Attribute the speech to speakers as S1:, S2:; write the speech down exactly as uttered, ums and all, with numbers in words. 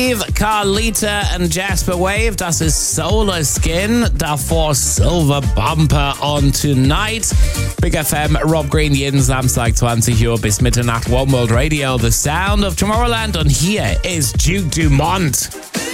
S1: Carlita und Jasper Wave, das ist Solar Skin, davor Silver Bumper on Tonight. Big F M, Rob Green, jeden Samstag zwanzig Uhr bis Mitternacht, One World Radio, the sound of Tomorrowland, und hier ist Duke Dumont.